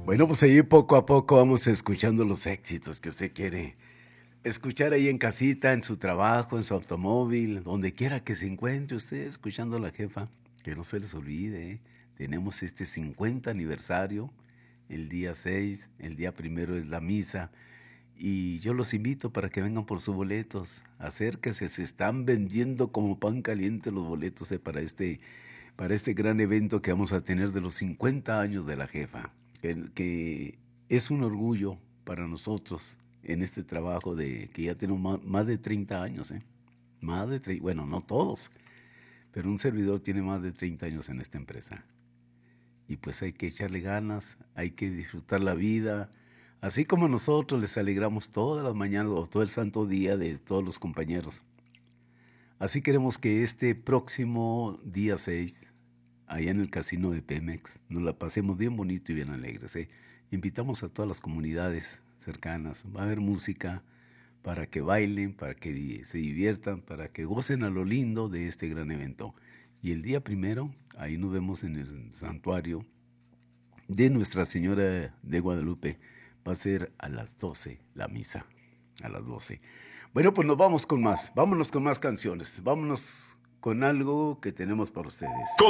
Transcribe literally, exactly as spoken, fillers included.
Bueno, pues ahí poco a poco vamos escuchando los éxitos que usted quiere escuchar ahí en casita, en su trabajo, en su automóvil, donde quiera que se encuentre usted escuchando a la jefa. Que no se les olvide, ¿eh? Tenemos este cincuenta aniversario, el día seis, el día primero es la misa. Y yo los invito para que vengan por sus boletos. Acérquense, se están vendiendo como pan caliente los boletos eh, para, este, para este gran evento que vamos a tener de los cincuenta años de la jefa. Que, que es un orgullo para nosotros en este trabajo de que ya tenemos más, más de treinta años. ¿eh? Más de treinta, bueno, no todos, pero un servidor tiene más de treinta años en esta empresa. Y pues hay que echarle ganas, hay que disfrutar la vida. Así como nosotros les alegramos todas las mañanas o todo el santo día de todos los compañeros. Así queremos que este próximo día seis, allá en el casino de Pemex, nos la pasemos bien bonito y bien alegres. ¿eh? Invitamos a todas las comunidades cercanas. Va a haber música para que bailen, para que se diviertan, para que gocen a lo lindo de este gran evento. Y el día primero, ahí nos vemos en el santuario de Nuestra Señora de Guadalupe. Va a ser a las doce la misa, a las doce. Bueno, pues nos vamos con más, vámonos con más canciones, vámonos con algo que tenemos para ustedes.